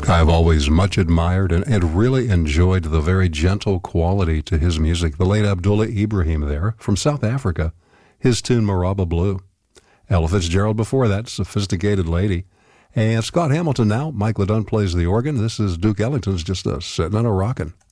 I've always much admired and really enjoyed the very gentle quality to his music. The late Abdullah Ibrahim there from South Africa, his tune Maraba Blue. Ella Fitzgerald before that, Sophisticated Lady. And Scott Hamilton now. Mike LeDunn plays the organ. This is Duke Ellington's just sitting on a rockin'.